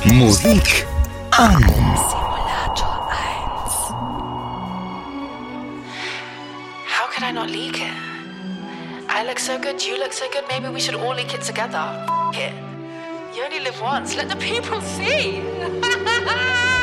Musik an. Simulator 1. How could I not leak it? I look so good, you look so good, maybe we should all leak it together. F it. You only live once, let the people see.